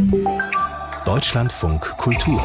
Deutschlandfunk Kultur.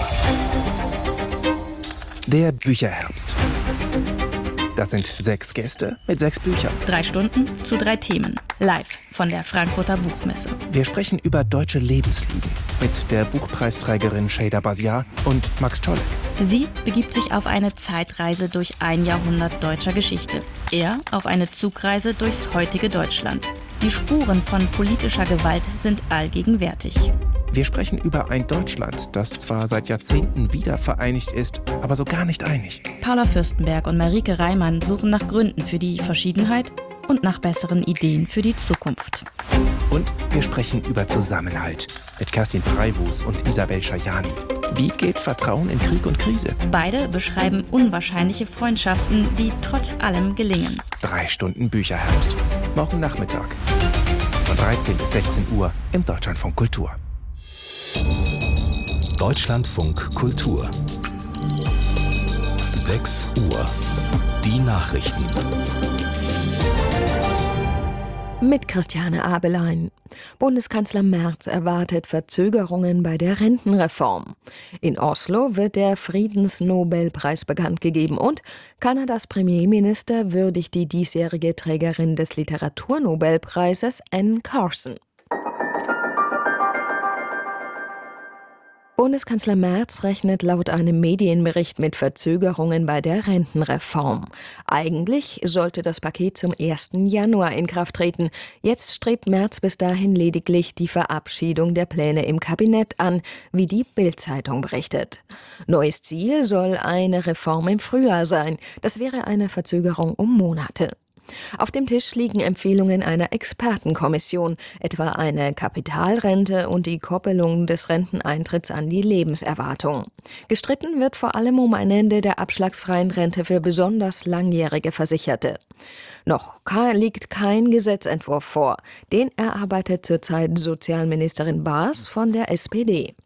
Der Bücherherbst. Das sind 6 Gäste mit 6 Büchern. 3 Stunden zu 3 Themen. Live von der Frankfurter Buchmesse. Wir sprechen über deutsche Lebenslügen mit der Buchpreisträgerin Şeyda Basiar und Max Czolek. Sie begibt sich auf eine Zeitreise durch ein Jahrhundert deutscher Geschichte. Er auf eine Zugreise durchs heutige Deutschland. Die Spuren von politischer Gewalt sind allgegenwärtig. Wir sprechen über ein Deutschland, das zwar seit Jahrzehnten wieder vereinigt ist, aber so gar nicht einig. Paula Fürstenberg und Marike Reimann suchen nach Gründen für die Verschiedenheit und nach besseren Ideen für die Zukunft. Und wir sprechen über Zusammenhalt mit Kerstin Preiwus und Isabel Schajani. Wie geht Vertrauen in Krieg und Krise? Beide beschreiben unwahrscheinliche Freundschaften, die trotz allem gelingen. 3 Stunden Bücherherbst. Morgen Nachmittag. Von 13 bis 16 Uhr im Deutschlandfunk Kultur. Deutschlandfunk Kultur. 6 Uhr. Die Nachrichten. Mit Christiane Abelein. Bundeskanzler Merz erwartet Verzögerungen bei der Rentenreform. In Oslo wird der Friedensnobelpreis bekannt gegeben und Kanadas Premierminister würdigt die diesjährige Trägerin des Literaturnobelpreises Anne Carson. Bundeskanzler Merz rechnet laut einem Medienbericht mit Verzögerungen bei der Rentenreform. Eigentlich sollte das Paket zum 1. Januar in Kraft treten. Jetzt strebt Merz bis dahin lediglich die Verabschiedung der Pläne im Kabinett an, wie die Bild-Zeitung berichtet. Neues Ziel soll eine Reform im Frühjahr sein. Das wäre eine Verzögerung um Monate. Auf dem Tisch liegen Empfehlungen einer Expertenkommission, etwa eine Kapitalrente und die Koppelung des Renteneintritts an die Lebenserwartung. Gestritten wird vor allem um ein Ende der abschlagsfreien Rente für besonders langjährige Versicherte. Noch liegt kein Gesetzentwurf vor. Den erarbeitet zurzeit Sozialministerin Baas von der SPD.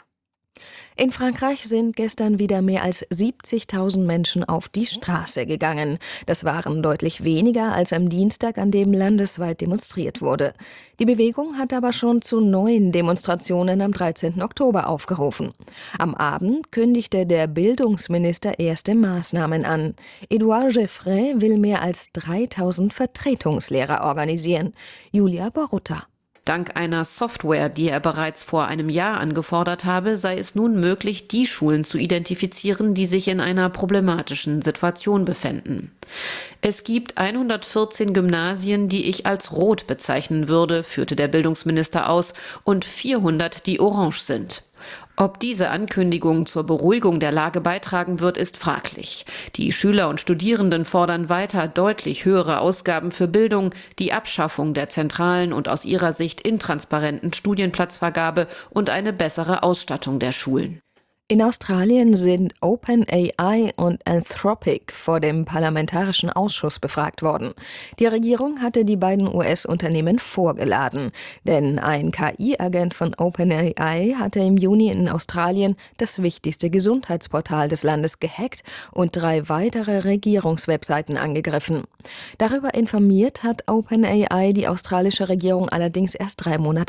In Frankreich sind gestern wieder mehr als 70.000 Menschen auf die Straße gegangen. Das waren deutlich weniger als am Dienstag, an dem landesweit demonstriert wurde. Die Bewegung hat aber schon zu neuen Demonstrationen am 13. Oktober aufgerufen. Am Abend kündigte der Bildungsminister erste Maßnahmen an. Edouard Geoffroy will mehr als 3.000 Vertretungslehrer organisieren. Julia Borutta. Dank einer Software, die er bereits vor einem Jahr angefordert habe, sei es nun möglich, die Schulen zu identifizieren, die sich in einer problematischen Situation befänden. Es gibt 114 Gymnasien, die ich als rot bezeichnen würde, führte der Bildungsminister aus, und 400, die orange sind. Ob diese Ankündigung zur Beruhigung der Lage beitragen wird, ist fraglich. Die Schüler und Studierenden fordern weiter deutlich höhere Ausgaben für Bildung, die Abschaffung der zentralen und aus ihrer Sicht intransparenten Studienplatzvergabe und eine bessere Ausstattung der Schulen. In Australien sind OpenAI und Anthropic vor dem Parlamentarischen Ausschuss befragt worden. Die Regierung hatte die beiden US-Unternehmen vorgeladen, denn ein KI-Agent von OpenAI hatte im Juni in Australien das wichtigste Gesundheitsportal des Landes gehackt und 3 weitere Regierungswebseiten angegriffen. Darüber informiert hat OpenAI die australische Regierung allerdings erst 3 Monate